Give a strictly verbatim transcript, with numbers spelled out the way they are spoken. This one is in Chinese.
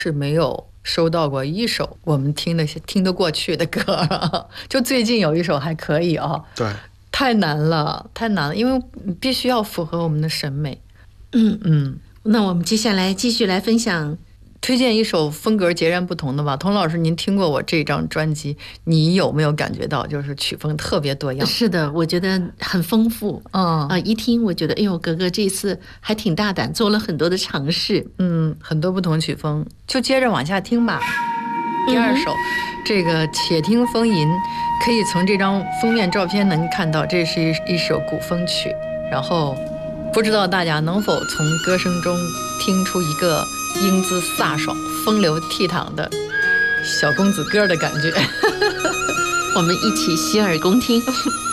是没有收到过一首我们听得听得过去的歌，就最近有一首还可以啊。 对， 太难了，太难了，因为必须要符合我们的审美。 嗯嗯， 那我们接下来继续来分享， 推荐一首风格截然不同的吧。童老师，您听过我这张专辑，你有没有感觉到就是曲风特别多样？ 是的，我觉得很丰富。 嗯啊，一听我觉得，哎呦，格格这次还挺大胆，做了很多的尝试。 嗯，很多不同曲风，就接着往下听吧。第二首， 嗯、 这个《且听风吟》，可以从这张封面照片能看到，这是一首古风曲。然后，不知道大家能否从歌声中听出一个英姿飒爽、风流倜傥的小公子哥的感觉。 我们一起洗耳恭听。